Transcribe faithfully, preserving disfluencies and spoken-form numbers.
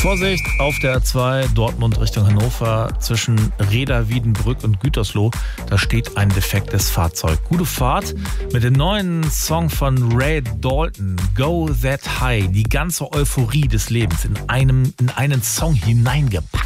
Vorsicht, auf der A zwei Dortmund Richtung Hannover zwischen Reda, Wiedenbrück und Gütersloh. Da steht ein defektes Fahrzeug. Gute Fahrt mit dem neuen Song von Ray Dalton, Go That High. Die ganze Euphorie des Lebens in einem, in einen Song hineingepackt.